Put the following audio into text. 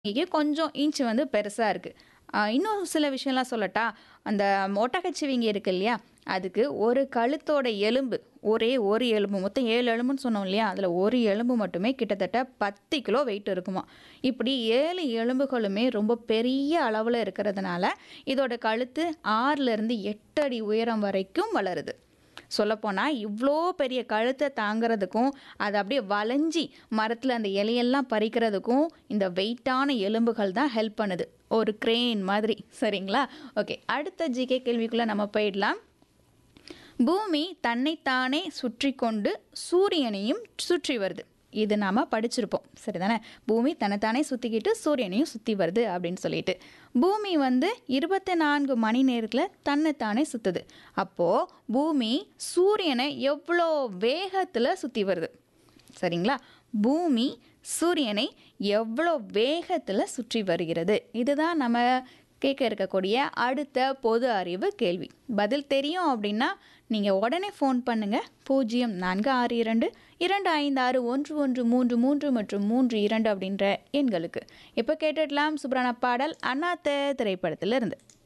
இங்கே கொஞ்சம் இன்ச் வந்து பெருசா இருக்கு. இன்னும் சில விஷயம்லாம் சொல்லட்டா? அந்த ஒட்டகச்சிவிங்கி இருக்கு இல்லையா? அதுக்கு ஒரு கழுத்தோட எலும்பு, ஒரே ஒரு எலும்பு மொத்தம் 7 எலும்புன்னு சொன்னோம் இல்லையா? அதில ஒரு எலும்பு மட்டுமே கிட்டத்தட்ட 10 கிலோ வெயிட் இருக்குமாம். இப்படி 7 எலும்புகளுமே ரொம்ப பெரிய அளவுல இருக்கிறதுனால, இதோட கழுத்து 6லேருந்து 8 அடி உயரம் வரைக்கும் வளருது. சொல்லப்போனா, இவ்ளோ பெரிய கழுத்த தாங்குறதுக்கும், அது அப்படியே வளைஞ்சி மரத்தில அந்த இலையெல்லாம் பறிக்கிறதுக்கும், இந்த வெயிட்டான எலும்புகள் தான் ஹெல்ப் பண்ணுது. ஒரு கிரேன் மாதிரி. சரிங்களா? ஓகே. அடுத்த ஜிகே கேள்விக்குள்ள நம்ம போயிடலாம். பூமி தன்னைத்தானே சுற்றிக்கொண்டு சூரியனையும் சுற்றி வருது. இது நாம படிச்சிருப்போம். சரிதானே? பூமி தன்னைத்தானே சுத்திக்கிட்டு சூரியனையும் சுத்தி வருது அப்படின்னு சொல்லிட்டு. பூமி வந்து 24 மணி நேரத்துல தன்னைத்தானே சுத்துது. அப்போ பூமி சூரியனை எவ்வளோ வேகத்துல சுத்தி வருது? சரிங்களா? பூமி சூரியனை எவ்வளோ வேகத்துல சுற்றி வருகிறது? இதுதான் நம்ம கேட்க இருக்கக்கூடிய அடுத்த பொது அறிவு கேள்வி. பதில் தெரியும் அப்படின்னா நீங்கள் உடனே ஃபோன் பண்ணுங்க 0462 256 1133 மற்றும் 32 அப்படின்ற எண்களுக்கு. இப்போ கேட்டுடலாம் சூப்பரான பாடல் அண்ணாத்த திரைப்படத்திலிருந்து.